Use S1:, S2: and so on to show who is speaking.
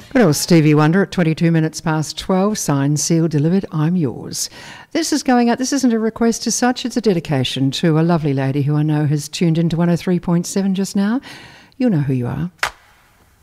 S1: Good old Stevie Wonder at 22 minutes past 12, signed, sealed, delivered, I'm yours. This is going out, this isn't a request as such, it's a dedication to a lovely lady who I know has tuned into 103.7 just now. You'll know who you are.